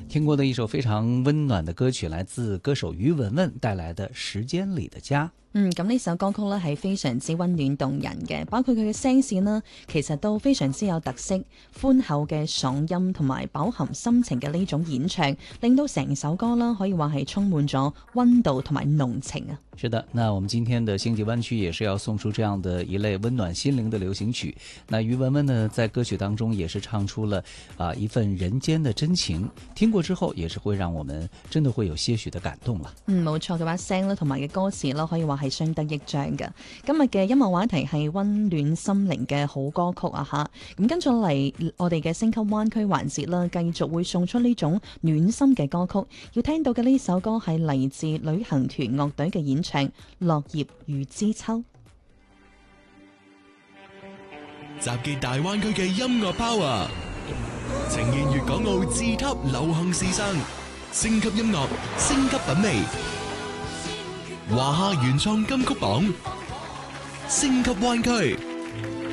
听过的一首非常温暖的歌曲，来自歌手于文文带来的《時間裡的家》。 咁呢首歌曲呢係非常之溫暖動人嘅，包括佢嘅聲線呢，其實都非常之有特色，寬厚嘅嗓音同埋飽含心情嘅呢種演唱，令到成首歌啦可以話係充滿咗溫度同埋濃情啊。 是的，那我們今天的星際灣區也是要送出這樣的一類溫暖心靈的流行曲。那於文文呢，在歌曲當中也是唱出了一份人間的真情，聽過之後也是會讓我們真的會有些許的感動了。 冇錯，佢把聲啦同埋嘅歌詞啦，可以話係相得益彰嘅。今日嘅音樂話題係溫暖心靈嘅好歌曲啊吓，咁跟住嚟我哋嘅星級灣區環節啦，繼續會送出呢種暖心嘅歌曲。要聽到嘅呢首歌係嚟自旅行團樂隊嘅演唱《落葉如知秋》， 集結大灣區嘅音樂 power， 呈現粵港澳自級流行時尚，升級音樂，升級品味。華夏原創金曲榜，升級灣區。